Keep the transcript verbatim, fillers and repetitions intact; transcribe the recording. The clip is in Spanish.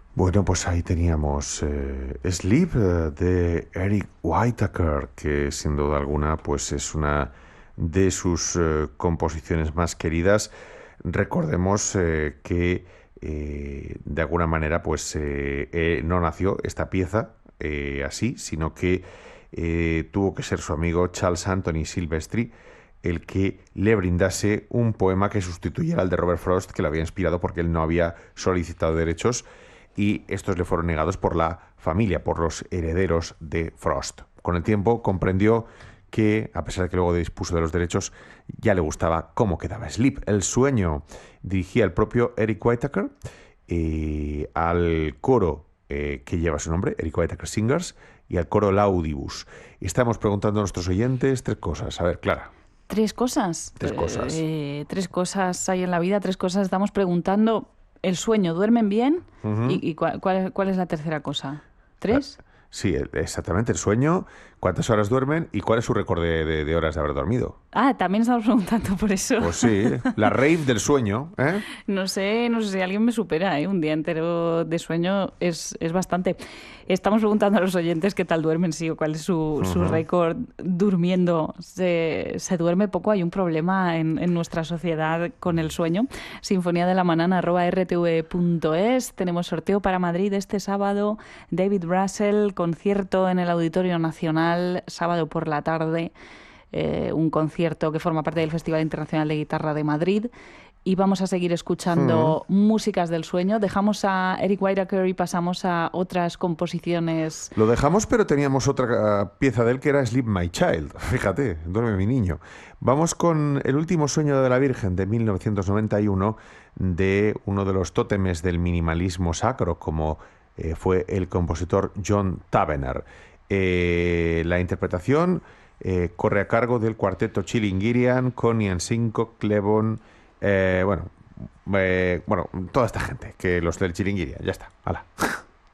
Bueno, pues ahí teníamos eh, Sleep eh, de Eric Whitaker, que sin duda alguna pues es una de sus eh, composiciones más queridas. Recordemos eh, que eh, de alguna manera pues eh, eh, no nació esta pieza eh, así, sino que eh, tuvo que ser su amigo Charles Anthony Silvestri el que le brindase un poema que sustituyera al de Robert Frost, que le había inspirado porque él no había solicitado derechos y estos le fueron negados por la familia, por los herederos de Frost. Con el tiempo comprendió que, a pesar de que luego dispuso de los derechos, ya le gustaba cómo quedaba Sleep, el sueño. Dirigía el propio Eric Whitaker eh, al coro eh, que lleva su nombre, Eric Whitaker Singers, y al coro Laudibus. Y estamos preguntando a nuestros oyentes tres cosas. A ver, Clara. Tres cosas. Tres cosas. Eh, tres cosas hay en la vida, tres cosas estamos preguntando. El sueño, ¿duermen bien? Uh-huh. ¿Y, y cuál, cuál, cuál es la tercera cosa? ¿Tres? Ah, sí, exactamente. El sueño, cuántas horas duermen y cuál es su récord de, de, de horas de haber dormido. Ah, también estamos preguntando por eso. Pues sí, la rave del sueño, ¿eh? No sé, no sé si alguien me supera, ¿eh? Un día entero de sueño es, es bastante. Estamos preguntando a los oyentes qué tal duermen, sí, o cuál es su, uh-huh. su récord durmiendo. Se, se duerme poco, hay un problema en, en nuestra sociedad con el sueño. Sinfonía de la Manana, arroba r t v punto es. Tenemos sorteo para Madrid este sábado. David Russell, concierto en el Auditorio Nacional, sábado por la tarde. Eh, un concierto que forma parte del Festival Internacional de Guitarra de Madrid. Y vamos a seguir escuchando hmm. músicas del sueño. Dejamos a Eric Whitaker y pasamos a otras composiciones. Lo dejamos, pero teníamos otra uh, pieza de él que era Sleep My Child. Fíjate, duerme mi niño. Vamos con El último sueño de la Virgen de mil novecientos noventa y uno, de uno de los tótemes del minimalismo sacro, como eh, fue el compositor John Tavener. Eh, la interpretación eh, corre a cargo del cuarteto Chilingirian, Connie and Cinco, Clebon... Eh, bueno, eh, bueno, toda esta gente, que los del Chiringuiria, ya está, hala.